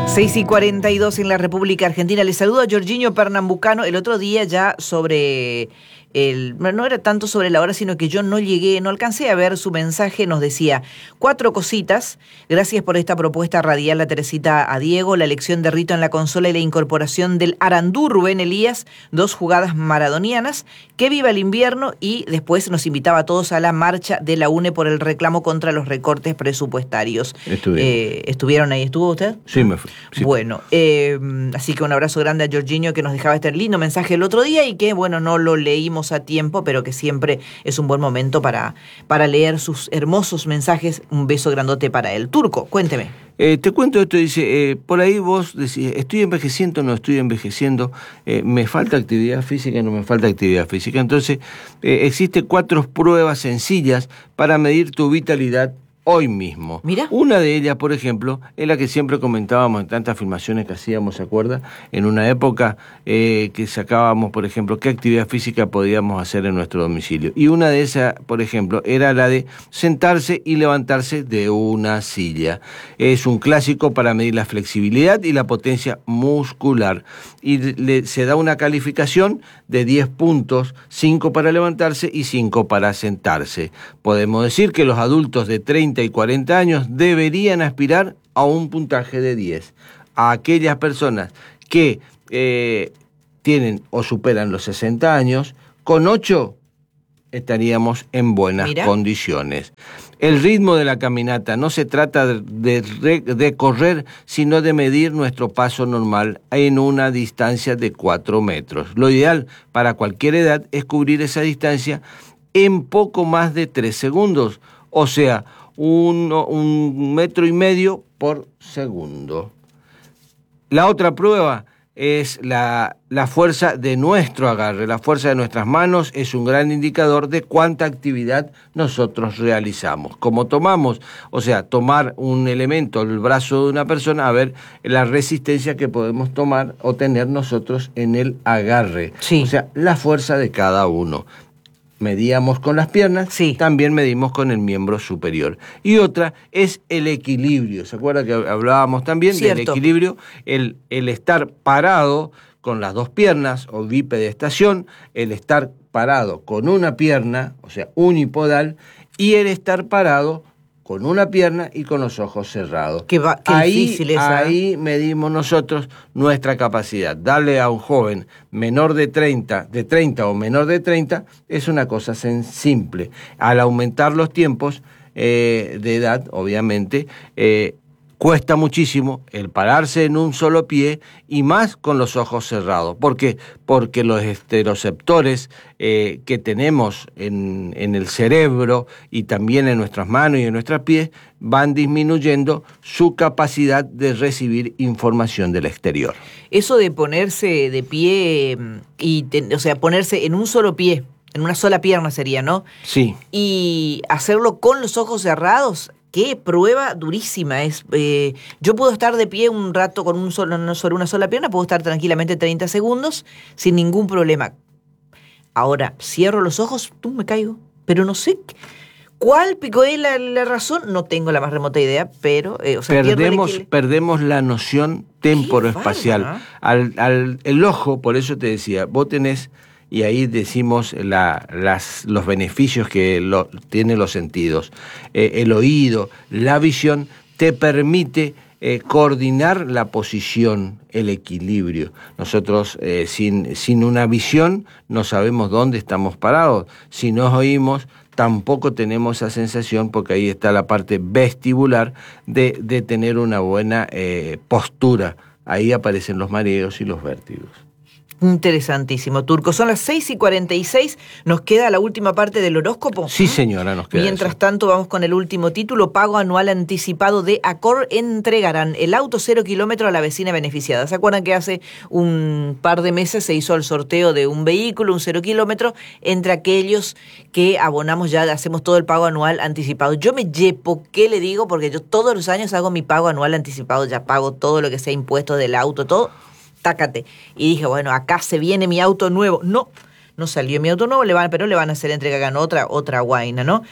6:42 en la República Argentina. Les saludo a Jorginho Pernambucano. El otro día ya sobre no era tanto sobre la hora, sino que yo no alcancé a ver su mensaje. Nos decía 4 cositas. Gracias por esta propuesta radial, la Teresita a Diego, la elección de Rito en la consola y la incorporación del Arandú Rubén Elías, 2 jugadas maradonianas. Que viva el invierno. Y después nos invitaba a todos a la marcha de la UNE por el reclamo contra los recortes presupuestarios. ¿Estuvieron ahí? ¿Estuvo usted? Sí, me fui. Sí. Bueno, así que un abrazo grande a Jorginho, que nos dejaba este lindo mensaje el otro día y que, bueno, no lo leímos a tiempo, pero que siempre es un buen momento para leer sus hermosos mensajes. Un beso grandote para él. Turco, cuénteme. Te cuento esto, dice, por ahí vos decís, ¿estoy envejeciendo o no estoy envejeciendo? ¿Me falta actividad física o no me falta actividad física? Entonces, existen 4 pruebas sencillas para medir tu vitalidad hoy mismo. Mira. Una de ellas, por ejemplo, es la que siempre comentábamos en tantas filmaciones que hacíamos, ¿se acuerda? En una época que sacábamos, por ejemplo, qué actividad física podíamos hacer en nuestro domicilio. Y una de esas, por ejemplo, era la de sentarse y levantarse de una silla. Es un clásico para medir la flexibilidad y la potencia muscular. Y se da una calificación de 10 puntos, 5 para levantarse y 5 para sentarse. Podemos decir que los adultos de 30 y 40 años deberían aspirar a un puntaje de 10. A aquellas personas que tienen o superan los 60 años, con 8 estaríamos en buenas condiciones. El ritmo de la caminata no se trata de correr, sino de medir nuestro paso normal en una distancia de 4 metros. Lo ideal para cualquier edad es cubrir esa distancia en poco más de 3 segundos, o sea, 1,5 metros por segundo. La otra prueba es la fuerza de nuestro agarre. La fuerza de nuestras manos es un gran indicador de cuánta actividad nosotros realizamos. Como tomamos, o sea, tomar un elemento, el brazo de una persona, a ver la resistencia que podemos tomar o tener nosotros en el agarre. Sí. O sea, la fuerza de cada uno. Medíamos con las piernas, sí. También medimos con el miembro superior. Y otra es el equilibrio. ¿Se acuerda que hablábamos también del equilibrio? El estar parado con las 2 piernas o bipedestación, el estar parado con una pierna, o sea, unipodal, y el estar parado con una pierna y con los ojos cerrados. Qué difícil esa. Ahí medimos nosotros nuestra capacidad. Darle a un joven menor de 30 o menor de 30 es una cosa simple. Al aumentar los tiempos de edad, obviamente, cuesta muchísimo el pararse en un solo pie y más con los ojos cerrados. ¿Por qué? Porque los esteroceptores que tenemos en el cerebro y también en nuestras manos y en nuestros pies van disminuyendo su capacidad de recibir información del exterior. Eso de ponerse de pie o sea, ponerse en un solo pie, en una sola pierna sería, ¿no? Sí. Y hacerlo con los ojos cerrados. Qué prueba durísima es. Yo puedo estar de pie un rato sobre una sola pierna, puedo estar tranquilamente 30 segundos sin ningún problema. Ahora, cierro los ojos, me caigo. Pero no sé cuál pico es la razón, no tengo la más remota idea, pero... perdemos la noción temporoespacial. El ojo, por eso te decía, vos tenés... Y ahí decimos los beneficios que tienen los sentidos. El oído, la visión, te permite coordinar la posición, el equilibrio. Nosotros sin una visión no sabemos dónde estamos parados. Si nos oímos, tampoco tenemos esa sensación, porque ahí está la parte vestibular de tener una buena postura. Ahí aparecen los mareos y los vértigos. Interesantísimo, Turco. Son las 6:46. ¿Nos queda la última parte del horóscopo? Sí, señora, nos queda. Mientras tanto, vamos con el último título. Pago anual anticipado de Accor. Entregarán el auto 0 kilómetro a la vecina beneficiada. ¿Se acuerdan que hace un par de meses se hizo el sorteo de un vehículo, un 0 kilómetro, entre aquellos que abonamos ya, hacemos todo el pago anual anticipado? Yo me llepo, ¿qué le digo? Porque yo todos los años hago mi pago anual anticipado. Ya pago todo lo que sea impuesto del auto, todo. Tácate. Y dije, bueno, acá se viene mi auto nuevo. No, no salió mi auto nuevo, pero le van a hacer entrega en otra guaina, ¿no?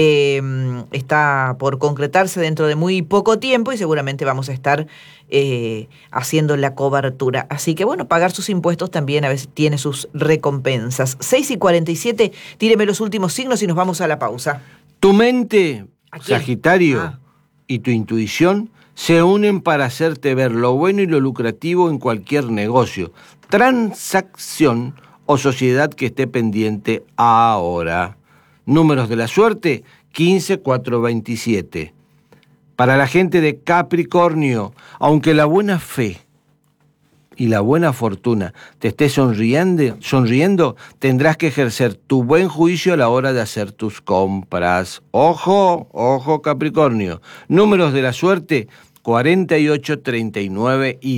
Está por concretarse dentro de muy poco tiempo y seguramente vamos a estar haciendo la cobertura. Así que bueno, pagar sus impuestos también a veces tiene sus recompensas. 6:47, tíreme los últimos signos y nos vamos a la pausa. Tu mente, Sagitario, y tu intuición se unen para hacerte ver lo bueno y lo lucrativo en cualquier negocio, transacción o sociedad que esté pendiente ahora. Números de la suerte, 15, 4, 27. Para la gente de Capricornio, aunque la buena fe y la buena fortuna te esté sonriendo, tendrás que ejercer tu buen juicio a la hora de hacer tus compras. Ojo, ojo Capricornio. Números de la suerte, 48, 39 y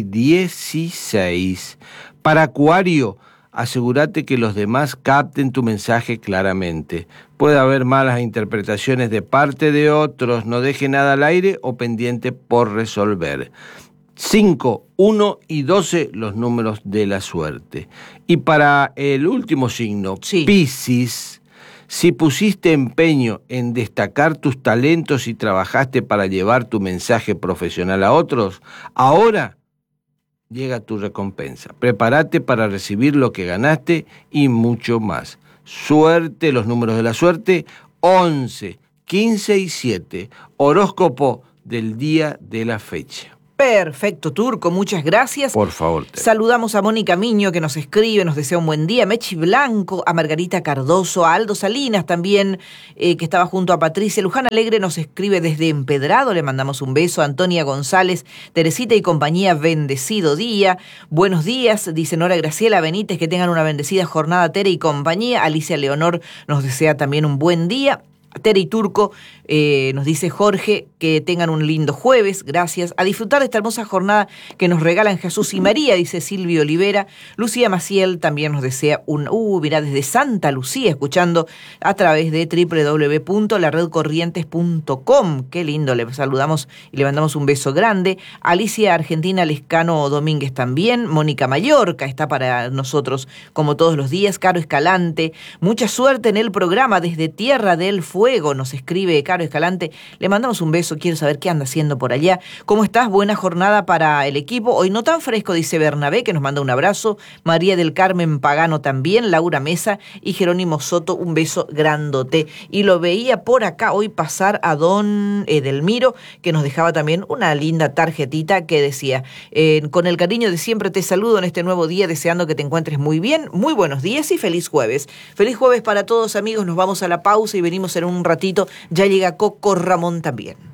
16. Para Acuario, asegúrate que los demás capten tu mensaje claramente. Puede haber malas interpretaciones de parte de otros, no deje nada al aire o pendiente por resolver. 5, 1 y 12, los números de la suerte. Y para el último signo, Piscis, si pusiste empeño en destacar tus talentos y trabajaste para llevar tu mensaje profesional a otros, ahora llega tu recompensa. Prepárate para recibir lo que ganaste y mucho más. Suerte, los números de la suerte, 11, 15 y 7. Horóscopo del día de la fecha. Perfecto, Turco, muchas gracias. Por favor. Saludamos a Mónica Miño, que nos escribe, nos desea un buen día, Mechi Blanco, a Margarita Cardoso, a Aldo Salinas también, que estaba junto a Patricia. Luján Alegre nos escribe desde Empedrado, le mandamos un beso. Antonia González, Teresita y compañía, bendecido día. Buenos días, dice Nora Graciela Benítez, que tengan una bendecida jornada, Tere y compañía. Alicia Leonor nos desea también un buen día. Tere y Turco, nos dice Jorge, que tengan un lindo jueves, gracias. A disfrutar de esta hermosa jornada que nos regalan Jesús y María, dice Silvio Olivera. Lucía Maciel también nos desea mirá, desde Santa Lucía, escuchando a través de www.laredcorrientes.com. Qué lindo, le saludamos y le mandamos un beso grande. Alicia Argentina Lescano Domínguez también. Mónica Mallorca está para nosotros como todos los días. Caro Escalante, mucha suerte en el programa desde Tierra del Fuego, nos escribe Caro Escalante. Le mandamos un beso, quiero saber qué anda haciendo por allá. ¿Cómo estás? Buena jornada para el equipo. Hoy no tan fresco, dice Bernabé, que nos manda un abrazo. María del Carmen Pagano también, Laura Mesa y Jerónimo Soto, un beso grandote. Y lo veía por acá hoy pasar a don Edelmiro, que nos dejaba también una linda tarjetita que decía, con el cariño de siempre te saludo en este nuevo día, deseando que te encuentres muy bien. Muy buenos días y feliz jueves. Feliz jueves para todos, amigos. Nos vamos a la pausa y venimos en un ratito. Ya llega Coco Ramón también.